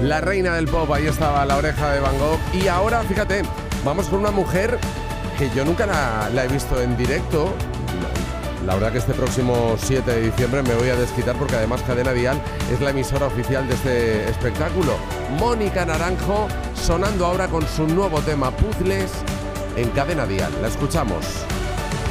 La reina del pop, ahí estaba La Oreja de Van Gogh. Y ahora, fíjate, vamos con una mujer que yo nunca la he visto en directo. La verdad que este próximo 7 de diciembre me voy a desquitar porque además Cadena Dial es la emisora oficial de este espectáculo. Mónica Naranjo sonando ahora con su nuevo tema Puzzles en Cadena Dial. La escuchamos.